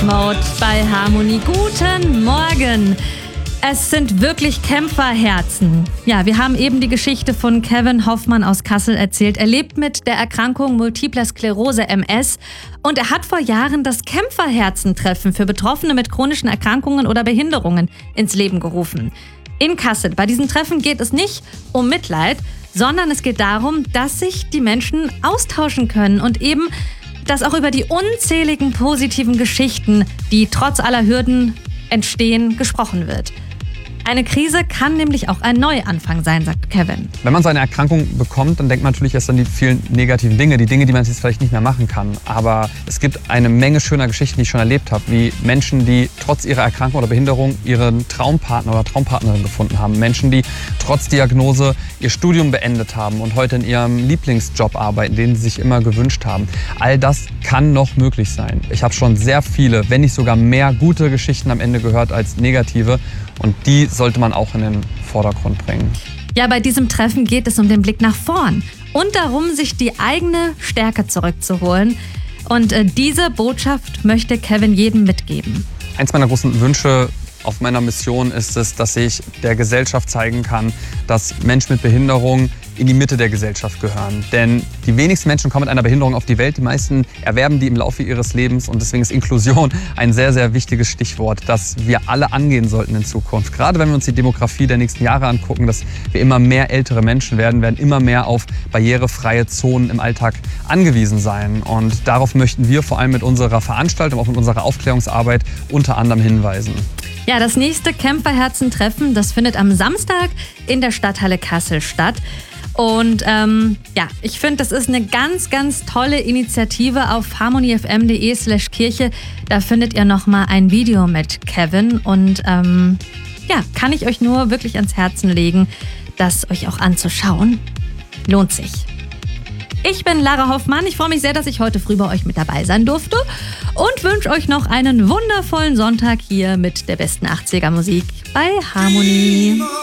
Mode bei Harmonie. Guten Morgen. Es sind wirklich Kämpferherzen. Ja, wir haben eben die Geschichte von Kevin Hoffmann aus Kassel erzählt. Er lebt mit der Erkrankung Multipler Sklerose MS und er hat vor Jahren das Kämpferherzentreffen für Betroffene mit chronischen Erkrankungen oder Behinderungen ins Leben gerufen. In Kassel. Bei diesem Treffen geht es nicht um Mitleid, sondern es geht darum, dass sich die Menschen austauschen können und eben, dass auch über die unzähligen positiven Geschichten, die trotz aller Hürden entstehen, gesprochen wird. Eine Krise kann nämlich auch ein Neuanfang sein, sagt Kevin. Wenn man so eine Erkrankung bekommt, dann denkt man natürlich erst an die vielen negativen Dinge, die man jetzt vielleicht nicht mehr machen kann. Aber es gibt eine Menge schöner Geschichten, die ich schon erlebt habe, wie Menschen, die trotz ihrer Erkrankung oder Behinderung ihren Traumpartner oder Traumpartnerin gefunden haben. Menschen, die trotz Diagnose ihr Studium beendet haben und heute in ihrem Lieblingsjob arbeiten, den sie sich immer gewünscht haben. All das kann noch möglich sein. Ich habe schon sehr viele, wenn nicht sogar mehr gute Geschichten am Ende gehört als negative. Und die sollte man auch in den Vordergrund bringen. Ja, bei diesem Treffen geht es um den Blick nach vorn und darum, sich die eigene Stärke zurückzuholen. Und diese Botschaft möchte Kevin jedem mitgeben. Eins meiner großen Wünsche auf meiner Mission ist es, dass ich der Gesellschaft zeigen kann, dass Menschen mit Behinderung in die Mitte der Gesellschaft gehören. Denn die wenigsten Menschen kommen mit einer Behinderung auf die Welt. Die meisten erwerben die im Laufe ihres Lebens. Und deswegen ist Inklusion ein sehr, sehr wichtiges Stichwort, das wir alle angehen sollten in Zukunft. Gerade wenn wir uns die Demografie der nächsten Jahre angucken, dass wir immer mehr ältere Menschen werden immer mehr auf barrierefreie Zonen im Alltag angewiesen sein. Und darauf möchten wir vor allem mit unserer Veranstaltung, auch mit unserer Aufklärungsarbeit unter anderem hinweisen. Ja, das nächste Kämpferherzentreffen, das findet am Samstag in der Stadthalle Kassel statt. Und ich finde, das ist eine ganz, ganz tolle Initiative. Auf harmoniefm.de/Kirche, da findet ihr nochmal ein Video mit Kevin. Und kann ich euch nur wirklich ans Herzen legen, das euch auch anzuschauen. Lohnt sich. Ich bin Lara Hoffmann. Ich freue mich sehr, dass ich heute früh bei euch mit dabei sein durfte und wünsche euch noch einen wundervollen Sonntag hier mit der besten 80er Musik bei Harmonie.